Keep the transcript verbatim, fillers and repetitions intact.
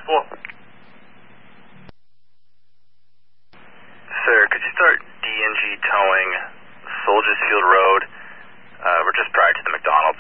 Cool. Sir, could you start D and G towing Soldiers Field Road? Uh, we're just prior to the McDonald's.